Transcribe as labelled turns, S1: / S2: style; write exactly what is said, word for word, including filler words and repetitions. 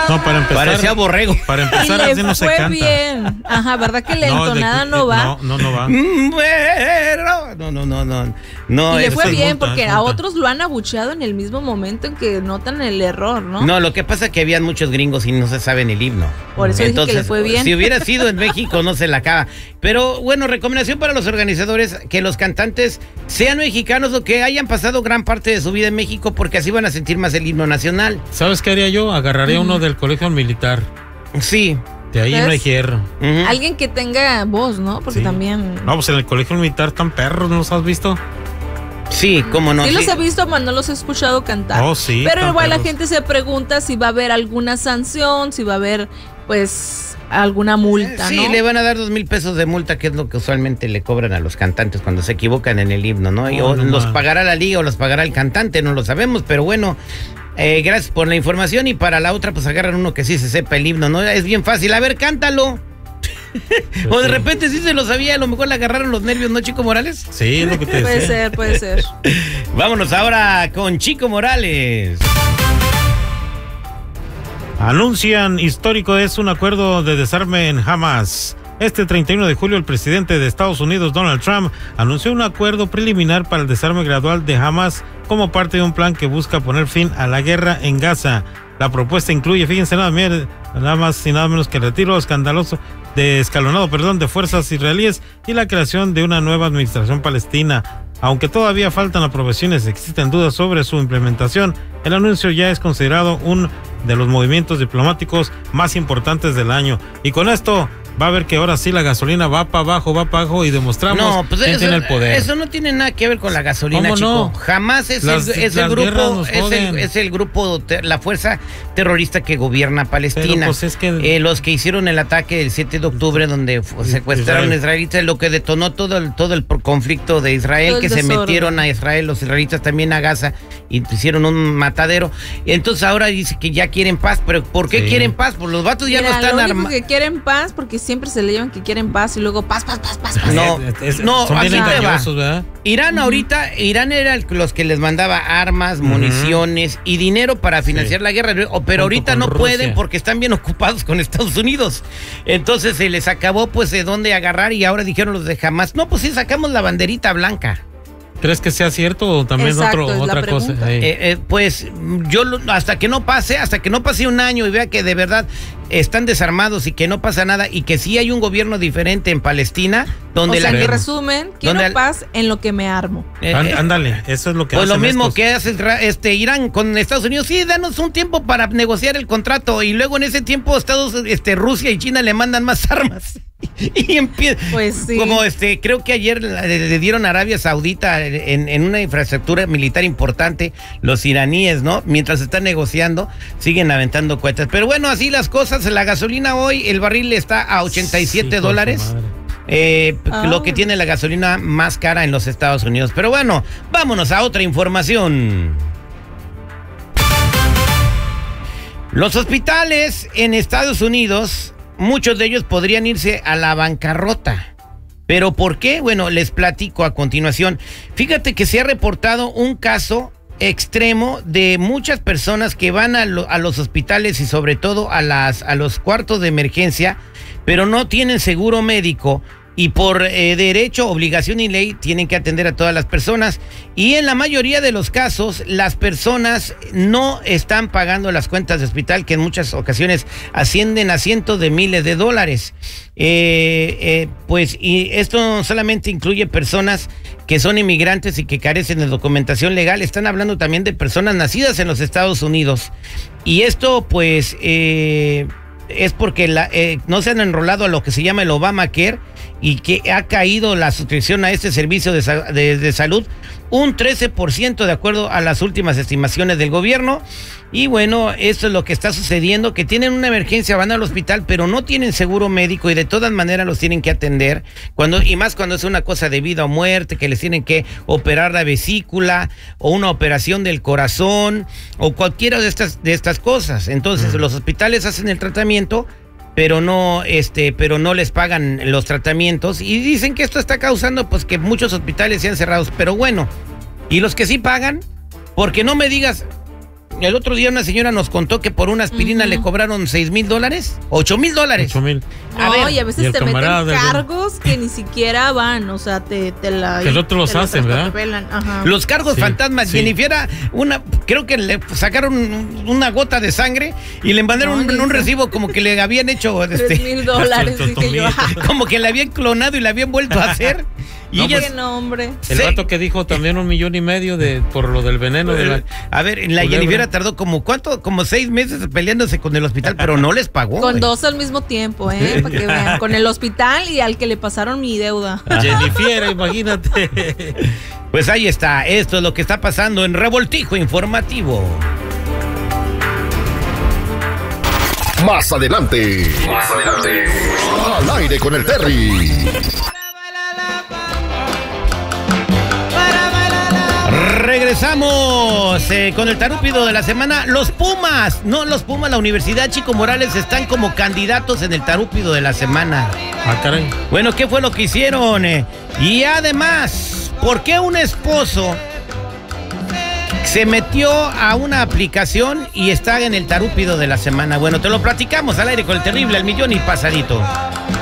S1: No, para empezar.
S2: Parecía borrego.
S1: Para empezar,
S3: y
S1: así
S3: le
S1: no se
S3: fue
S1: canta.
S3: bien. Ajá, ¿verdad que la
S1: No, de-
S3: entonada
S1: de-
S3: no va?
S1: No, no, no va.
S2: No, no, no, no. No,
S3: y le
S2: eso
S3: fue
S1: es
S3: bien
S1: multa,
S3: porque
S1: es
S3: a
S1: multa.
S3: otros lo han abucheado en el mismo momento en que notan el error, ¿no?
S2: No, lo que pasa es que habían muchos gringos y no se saben el himno.
S3: Por eso dije que
S2: Entonces,
S3: le fue bien.
S2: si hubiera sido en México, no se la acaba. Pero bueno, recomendación para los organizadores, que los cantantes sean mexicanos o que hayan pasado gran parte de su vida en México, porque así van a sentir más el himno nacional.
S1: ¿Sabes qué haría yo? Agarraría uno del colegio militar.
S2: Sí.
S1: De ahí
S3: ¿Ves?
S1: no hay hierro.
S2: Ujú.
S3: Alguien que tenga voz, ¿no? Porque
S1: Sí.
S3: también...
S1: No, pues en el colegio militar están perros, ¿no los has visto?
S2: Sí, cómo no.
S3: Sí,
S2: sí.
S3: los he visto, mas no los he escuchado cantar.
S1: Oh, sí,
S3: Pero
S1: están
S3: igual la
S1: perros.
S3: gente se pregunta si va a haber alguna sanción, si va a haber, pues, alguna multa,
S2: Sí,
S3: ¿no?
S2: le van a dar dos mil pesos de multa, que es lo que usualmente le cobran a los cantantes cuando se equivocan en el himno, ¿no? Y
S1: Oh,
S2: o
S1: no
S2: los
S1: más.
S2: pagará la liga o los pagará el cantante, no lo sabemos, pero bueno, eh, gracias por la información. Y para la otra, pues agarran uno que sí se sepa el himno, ¿no? Es bien fácil, a ver, cántalo. O de repente sí se lo sabía, a lo mejor le agarraron los nervios, ¿no, Chico Morales?
S1: Sí, es lo que te
S3: Puede
S1: decía.
S3: ser, puede ser.
S2: Vámonos ahora con Chico Morales.
S1: Anuncian histórico es un acuerdo de desarme en Hamas. Este treinta y uno de julio, el presidente de Estados Unidos, Donald Trump, anunció un acuerdo preliminar para el desarme gradual de Hamas como parte de un plan que busca poner fin a la guerra en Gaza. La propuesta incluye, fíjense nada, mer- nada más y nada menos que el retiro escandaloso de escalonado, perdón, de fuerzas israelíes y la creación de una nueva administración palestina. Aunque todavía faltan aprobaciones, existen dudas sobre su implementación, el anuncio ya es considerado uno de los movimientos diplomáticos más importantes del año. Y con esto va a ver que ahora sí la gasolina va para abajo, va para abajo y demostramos
S2: No, pues
S1: quién
S2: eso,
S1: tiene el poder.
S2: eso no tiene nada que ver con la gasolina,
S1: ¿Cómo
S2: chico.
S1: no?
S2: Jamás es,
S1: Las-
S2: el, es
S1: las
S2: el
S1: guerras
S2: grupo,
S1: nos
S2: es el,
S1: joden.
S2: es el grupo, te- la fuerza terrorista que gobierna Palestina.
S1: Pero, pues, es que-
S2: Eh, los que hicieron el ataque del siete de octubre, donde fu- secuestraron
S1: Israel.
S2: a israelitas, lo que detonó todo el, todo el por- conflicto de Israel,
S3: Todo el
S2: que se
S3: desorden.
S2: metieron a Israel, los israelitas también a Gaza, y hicieron un matadero. Entonces ahora dice que ya quieren paz, pero ¿por qué
S1: Sí.
S2: quieren paz? Pues los vatos ya
S3: Mira,
S2: no están
S3: lo único
S2: armados.
S3: que quieren paz, porque siempre se le llevan que quieren paz y luego paz, paz, paz, paz, paz.
S2: No,
S1: Es- es-
S2: no,
S1: son bien
S2: así te va.
S1: engañosos, ¿verdad?
S2: Irán ahorita, Irán era el- los que les mandaba armas, municiones y dinero para financiar
S1: Sí.
S2: la guerra, o- pero
S1: Junto
S2: ahorita
S1: con
S2: no
S1: Rusia.
S2: pueden porque están bien ocupados con Estados Unidos. Entonces se les acabó pues de dónde agarrar y ahora dijeron los de Hamas, no, pues sí, sacamos la banderita blanca.
S1: ¿Crees que sea cierto o también
S3: Exacto,
S1: otro,
S3: es la
S1: otra cosa?
S3: pregunta.
S1: Ey.
S2: Eh, eh, pues yo lo- hasta que no pase, hasta que no pase un año y vea que de verdad están desarmados y que no pasa nada y que sí hay un gobierno diferente en Palestina, donde
S3: O sea,
S2: la
S3: que
S2: guerra...
S3: resumen, quiero
S2: ¿Dónde al-
S3: paz en lo que me armo.
S2: eh,
S1: Án-
S2: eh,
S1: Ándale, eso es lo que
S2: Pues lo
S1: hacen
S2: mismo
S1: estos.
S2: que hace Isra- este Irán con Estados Unidos. Sí, danos un tiempo para negociar el contrato y luego en ese tiempo Estados, este, Rusia y China le mandan más armas. Y empieza,
S3: Pues sí.
S2: como este, creo que ayer le, le dieron a Arabia Saudita en, en una infraestructura militar importante, los iraníes, ¿no? Mientras están negociando, siguen aventando cuentas. Pero bueno, así las cosas, la gasolina hoy, el barril está a ochenta y siete
S1: Hijo de su
S2: dólares.
S1: madre.
S2: Eh,
S3: Ah.
S2: Lo que tiene la gasolina más cara en los Estados Unidos. Pero bueno, vámonos a otra información. Los hospitales en Estados Unidos, muchos de ellos podrían irse a la bancarrota. ¿Pero por qué? Bueno, les platico a continuación. Fíjate que se ha reportado un caso extremo de muchas personas que van a, lo- a los hospitales y sobre todo a, las, a los cuartos de emergencia, pero no tienen seguro médico y por eh, derecho, obligación y ley tienen que atender a todas las personas. Y en la mayoría de los casos, las personas no están pagando las cuentas de hospital, que en muchas ocasiones ascienden a cientos de miles de dólares. Eh, eh, pues, y esto no solamente incluye personas que son inmigrantes y que carecen de documentación legal, están hablando también de personas nacidas en los Estados Unidos. Y esto, pues, eh, es porque la, eh, no se han enrolado a lo que se llama el Obamacare y que ha caído la suscripción a este servicio de, sa- de, de salud un trece por ciento de acuerdo a las últimas estimaciones del gobierno. Y bueno, esto es lo que está sucediendo, que tienen una emergencia, van al hospital, pero no tienen seguro médico y de todas maneras los tienen que atender, cuando y más cuando es una cosa de vida o muerte, que les tienen que operar la vesícula o una operación del corazón o cualquiera de estas, de estas cosas. Entonces, los hospitales hacen el tratamiento, pero no, este, pero no les pagan los tratamientos y dicen que esto está causando pues que muchos hospitales sean cerrados. Pero bueno, y los que sí pagan, porque no me digas, el otro día una señora nos contó que por una aspirina uh-huh. le cobraron seis mil dólares, ocho mil dólares.
S1: Ocho mil.
S3: No, ver, y a veces y te meten
S1: del...
S3: cargos que ni siquiera van, o sea, te, te la...
S1: Que el otro los hacen, ¿verdad?
S3: Ajá.
S2: Los cargos sí, fantasmas.
S1: Sí.
S2: Jennifer, una, creo que le sacaron una gota de sangre y le mandaron no, un, un recibo como que le habían hecho...
S3: Tres mil dólares, dije yo.
S2: Como que le habían clonado y le habían vuelto a hacer. Y
S3: no,
S2: ella,
S3: pues, no, hombre.
S1: El sí. vato que dijo también un millón y medio de por lo del veneno de la...
S2: A ver, la Jennifer tardó como ¿cuánto? Como seis meses peleándose con el hospital, pero no les pagó.
S3: Con wey. dos al mismo tiempo, ¿eh? Para que vean. Con el hospital y al que le pasaron mi deuda.
S1: Jennifer, imagínate.
S2: Pues ahí está. Esto es lo que está pasando en Revoltijo Informativo.
S4: Más adelante. Más adelante. Al aire con el Terry.
S2: Regresamos eh, con el tarúpido de la semana. Los Pumas, no los Pumas, la Universidad Chico Morales están como candidatos en el tarúpido de la semana.
S1: Ah, caray.
S2: Bueno, ¿qué fue lo que hicieron? Eh? Y además, ¿por qué un esposo se metió a una aplicación y está en el tarúpido de la semana? Bueno, te lo platicamos al aire con el terrible, al millón y pasadito.